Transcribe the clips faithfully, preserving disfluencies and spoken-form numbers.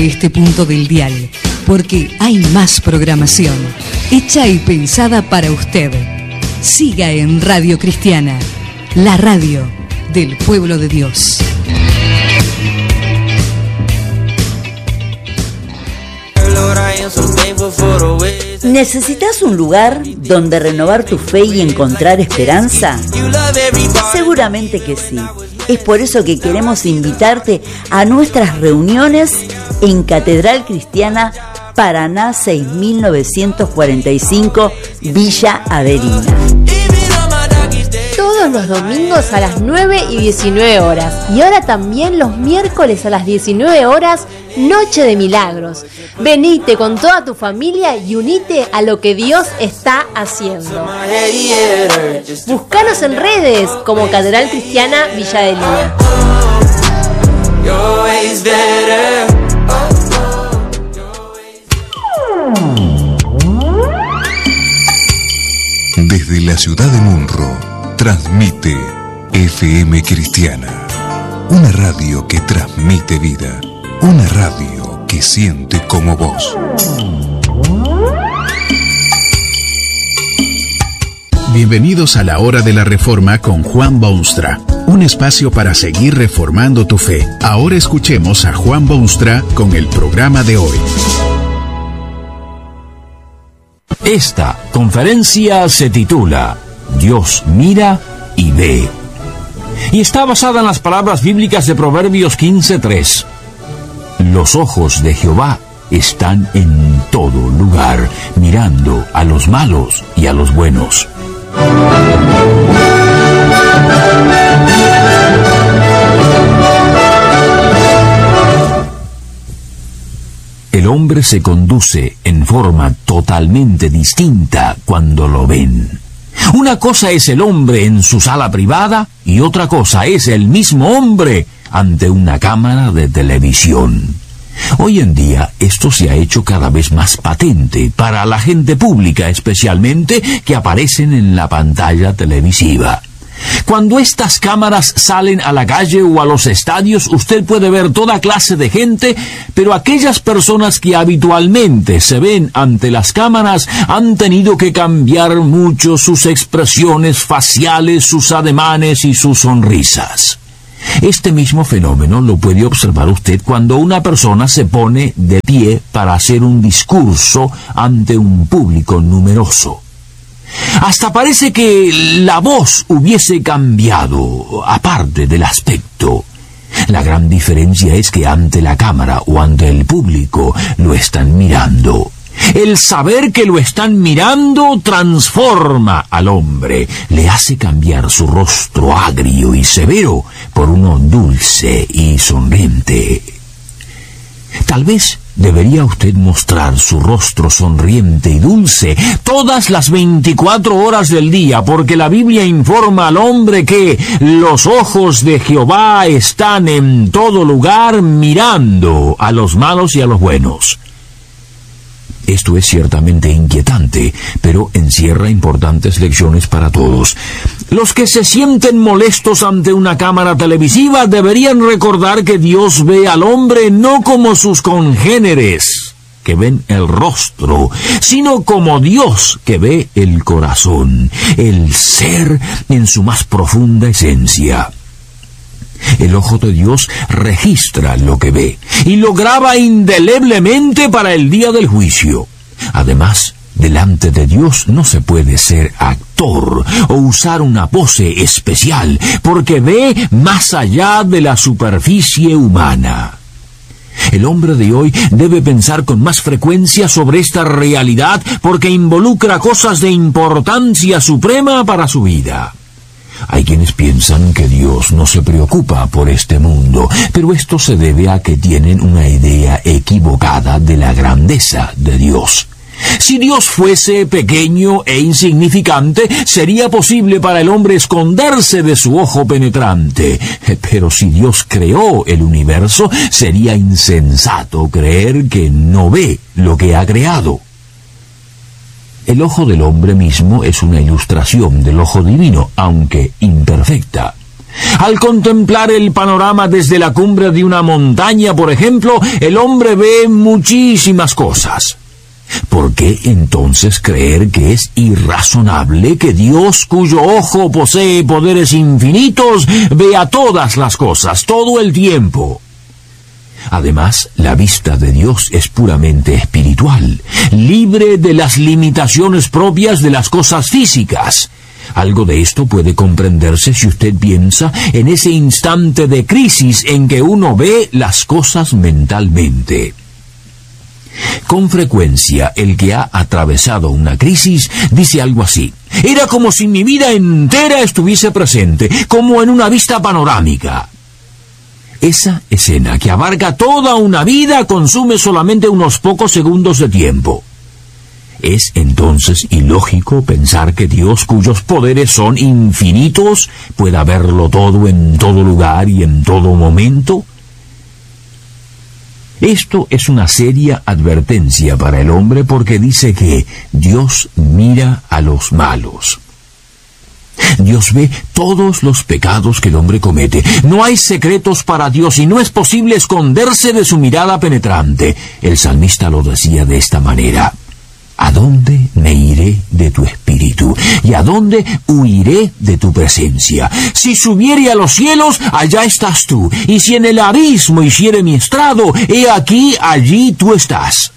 Este punto del dial, porque hay más programación, hecha y pensada para usted. Siga en Radio Cristiana, la radio del pueblo de Dios. ¿Necesitas un lugar donde renovar tu fe y encontrar esperanza? Seguramente que sí. Es por eso que queremos invitarte a nuestras reuniones en Catedral Cristiana Paraná seis mil novecientos cuarenta y cinco, Villa Averina. Todos los domingos a las nueve y diecinueve horas. Y ahora también los miércoles a las diecinueve horas, Noche de Milagros. Venite con toda tu familia y unite a lo que Dios está haciendo. Búscanos en redes como Catedral Cristiana Villa Adelina. Desde la ciudad de Munro, transmite F M Cristiana, una radio que transmite vida, una radio que siente como vos. Bienvenidos a la Hora de la Reforma con Juan Boonstra, un espacio para seguir reformando tu fe. Ahora escuchemos a Juan Boonstra con el programa de hoy. Esta conferencia se titula Dios mira y ve, y está basada en las palabras bíblicas de Proverbios quince tres. Los ojos de Jehová están en todo lugar, mirando a los malos y a los buenos. El hombre se conduce en forma totalmente distinta cuando lo ven. Una cosa es el hombre en su sala privada y otra cosa es el mismo hombre ante una cámara de televisión. Hoy en día esto se ha hecho cada vez más patente para la gente pública, especialmente que aparecen en la pantalla televisiva. Cuando estas cámaras salen a la calle o a los estadios, usted puede ver toda clase de gente, pero aquellas personas que habitualmente se ven ante las cámaras han tenido que cambiar mucho sus expresiones faciales, sus ademanes y sus sonrisas. Este mismo fenómeno lo puede observar usted cuando una persona se pone de pie para hacer un discurso ante un público numeroso. Hasta parece que la voz hubiese cambiado, aparte del aspecto. La gran diferencia es que ante la cámara o ante el público lo están mirando. El saber que lo están mirando transforma al hombre, le hace cambiar su rostro agrio y severo por uno dulce y sonriente. Tal vez debería usted mostrar su rostro sonriente y dulce todas las veinticuatro horas del día, porque la Biblia informa al hombre que los ojos de Jehová están en todo lugar mirando a los malos y a los buenos. Esto es ciertamente inquietante, pero encierra importantes lecciones para todos. Los que se sienten molestos ante una cámara televisiva deberían recordar que Dios ve al hombre no como sus congéneres, que ven el rostro, sino como Dios, que ve el corazón, el ser en su más profunda esencia. El ojo de Dios registra lo que ve y lo graba indeleblemente para el día del juicio. Además, delante de Dios no se puede ser actor o usar una pose especial, porque ve más allá de la superficie humana. El hombre de hoy debe pensar con más frecuencia sobre esta realidad, porque involucra cosas de importancia suprema para su vida. Hay quienes piensan que Dios no se preocupa por este mundo, pero esto se debe a que tienen una idea equivocada de la grandeza de Dios. Si Dios fuese pequeño e insignificante, sería posible para el hombre esconderse de su ojo penetrante. Pero si Dios creó el universo, sería insensato creer que no ve lo que ha creado. El ojo del hombre mismo es una ilustración del ojo divino, aunque imperfecta. Al contemplar el panorama desde la cumbre de una montaña, por ejemplo, el hombre ve muchísimas cosas. ¿Por qué entonces creer que es irrazonable que Dios, cuyo ojo posee poderes infinitos, vea todas las cosas, todo el tiempo? Además, la vista de Dios es puramente espiritual, libre de las limitaciones propias de las cosas físicas. Algo de esto puede comprenderse si usted piensa en ese instante de crisis en que uno ve las cosas mentalmente. Con frecuencia, el que ha atravesado una crisis dice algo así: era como si mi vida entera estuviese presente, como en una vista panorámica. Esa escena, que abarca toda una vida, consume solamente unos pocos segundos de tiempo. ¿Es entonces ilógico pensar que Dios, cuyos poderes son infinitos, pueda verlo todo en todo lugar y en todo momento? Esto es una seria advertencia para el hombre, porque dice que Dios mira a los malos. Dios ve todos los pecados que el hombre comete. No hay secretos para Dios y no es posible esconderse de su mirada penetrante. El salmista lo decía de esta manera: ¿a dónde me iré de tu espíritu? ¿Y a dónde huiré de tu presencia? Si subiere a los cielos, allá estás tú. Y si en el abismo hiciere mi estrado, he aquí, allí tú estás.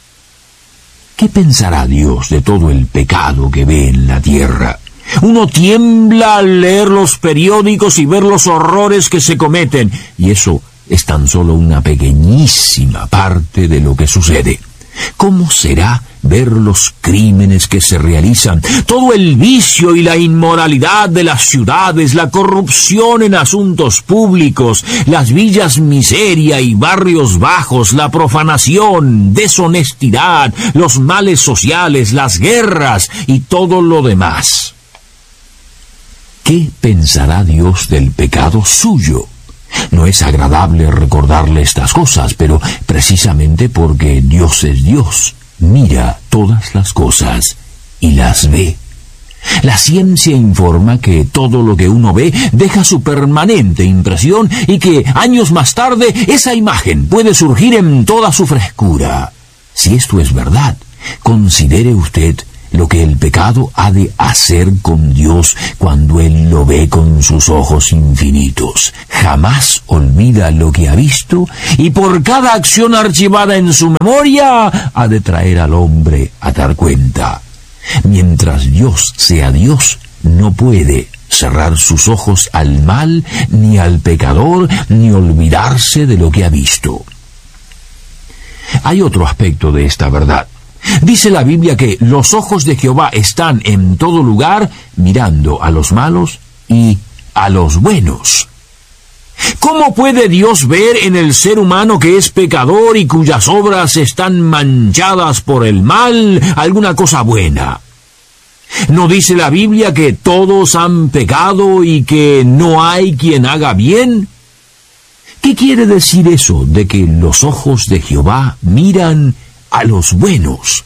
¿Qué pensará Dios de todo el pecado que ve en la tierra? Uno tiembla al leer los periódicos y ver los horrores que se cometen, y eso es tan solo una pequeñísima parte de lo que sucede. ¿Cómo será ver los crímenes que se realizan, todo el vicio y la inmoralidad de las ciudades, la corrupción en asuntos públicos, las villas miseria y barrios bajos, la profanación, deshonestidad, los males sociales, las guerras y todo lo demás? ¿Qué pensará Dios del pecado suyo? No es agradable recordarle estas cosas, pero precisamente porque Dios es Dios, mira todas las cosas y las ve. La ciencia informa que todo lo que uno ve deja su permanente impresión y que años más tarde esa imagen puede surgir en toda su frescura. Si esto es verdad, considere usted lo que el pecado ha de hacer con Dios cuando Él lo ve con sus ojos infinitos. Jamás olvida lo que ha visto y por cada acción archivada en su memoria ha de traer al hombre a dar cuenta. Mientras Dios sea Dios, no puede cerrar sus ojos al mal ni al pecador, ni olvidarse de lo que ha visto. Hay otro aspecto de esta verdad. Dice la Biblia que los ojos de Jehová están en todo lugar, mirando a los malos y a los buenos. ¿Cómo puede Dios ver en el ser humano que es pecador y cuyas obras están manchadas por el mal alguna cosa buena? ¿No dice la Biblia que todos han pecado y que no hay quien haga bien? ¿Qué quiere decir eso de que los ojos de Jehová miran a los buenos?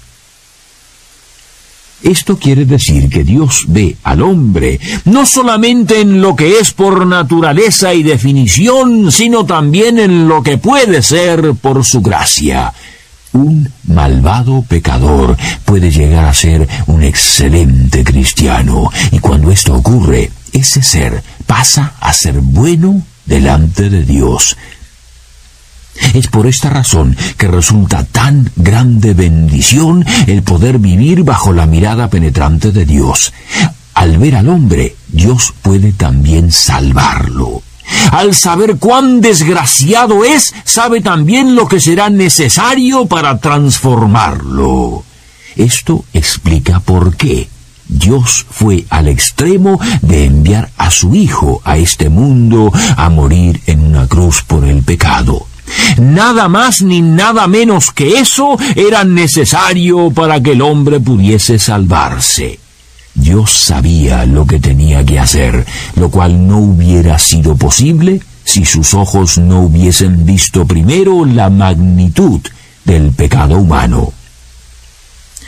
Esto quiere decir que Dios ve al hombre no solamente en lo que es por naturaleza y definición, sino también en lo que puede ser por su gracia. Un malvado pecador puede llegar a ser un excelente cristiano, y cuando esto ocurre, ese ser pasa a ser bueno delante de Dios. Es por esta razón que resulta tan grande bendición el poder vivir bajo la mirada penetrante de Dios. Al ver al hombre, Dios puede también salvarlo. Al saber cuán desgraciado es, sabe también lo que será necesario para transformarlo. Esto explica por qué Dios fue al extremo de enviar a su Hijo a este mundo a morir en una cruz por el pecado. Nada más ni nada menos que eso era necesario para que el hombre pudiese salvarse. Dios sabía lo que tenía que hacer, lo cual no hubiera sido posible si sus ojos no hubiesen visto primero la magnitud del pecado humano.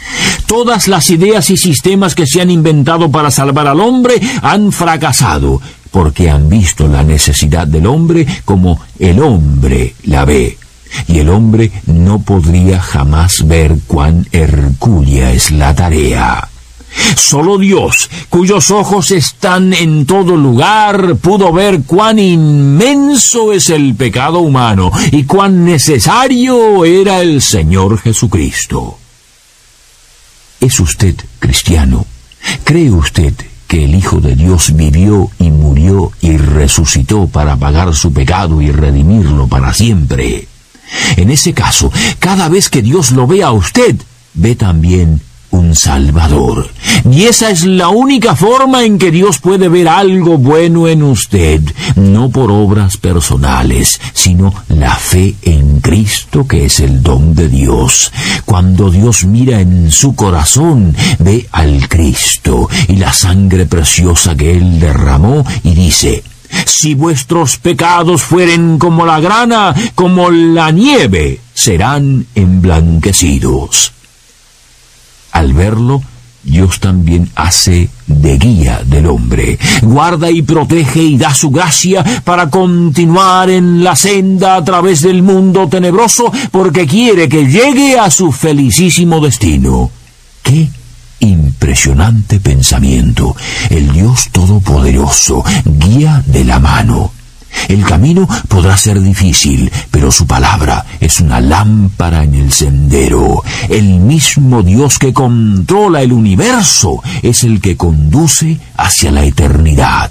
Todas las ideas y sistemas que se han inventado para salvar al hombre han fracasado, porque han visto la necesidad del hombre como el hombre la ve. Y el hombre no podría jamás ver cuán hercúlea es la tarea. Solo Dios, cuyos ojos están en todo lugar, pudo ver cuán inmenso es el pecado humano y cuán necesario era el Señor Jesucristo. ¿Es usted cristiano? ¿Cree usted que el Hijo de Dios vivió y murió y resucitó para pagar su pecado y redimirlo para siempre? En ese caso, cada vez que Dios lo ve a usted, ve también un Salvador. Y esa es la única forma en que Dios puede ver algo bueno en usted, no por obras personales, sino la fe en Cristo, que es el don de Dios. Cuando Dios mira en su corazón, ve al Cristo y la sangre preciosa que Él derramó y dice: si vuestros pecados fueren como la grana, como la nieve, serán emblanquecidos. Al verlo, Dios también hace de guía del hombre, guarda y protege y da su gracia para continuar en la senda a través del mundo tenebroso, porque quiere que llegue a su felicísimo destino. ¡Qué impresionante pensamiento! El Dios Todopoderoso guía de la mano. El camino podrá ser difícil, pero su palabra es una lámpara en el sendero. El mismo Dios que controla el universo es el que conduce hacia la eternidad.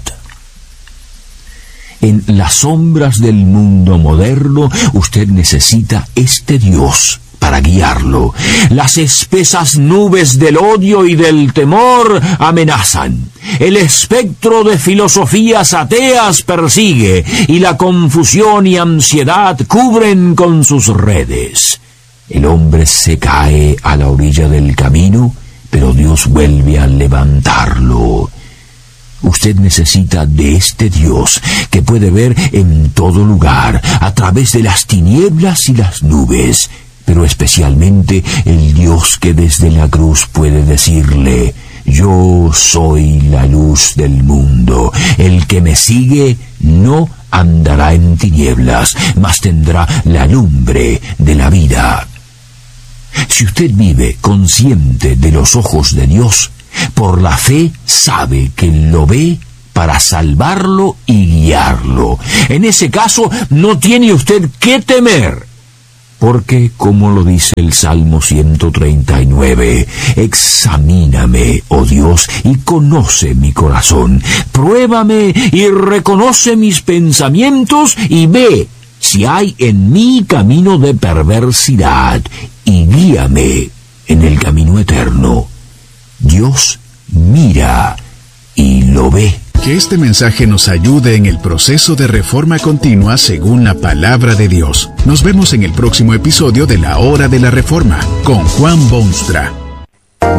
En las sombras del mundo moderno, usted necesita este Dios para guiarlo. Las espesas nubes del odio y del temor amenazan. El espectro de filosofías ateas persigue, y la confusión y ansiedad cubren con sus redes. El hombre se cae a la orilla del camino, pero Dios vuelve a levantarlo. Usted necesita de este Dios que puede ver en todo lugar, a través de las tinieblas y las nubes, pero especialmente el Dios que desde la cruz puede decirle: yo soy la luz del mundo. El que me sigue no andará en tinieblas, mas tendrá la lumbre de la vida. Si usted vive consciente de los ojos de Dios, por la fe sabe que lo ve para salvarlo y guiarlo. En ese caso, no tiene usted que temer, porque, como lo dice el Salmo ciento treinta y nueve, examíname, oh Dios, y conoce mi corazón. Pruébame y reconoce mis pensamientos y ve si hay en mí camino de perversidad, y guíame en el camino eterno. Dios mira y lo ve. Que este mensaje nos ayude en el proceso de reforma continua según la palabra de Dios. Nos vemos en el próximo episodio de La Hora de la Reforma con Juan Boonstra.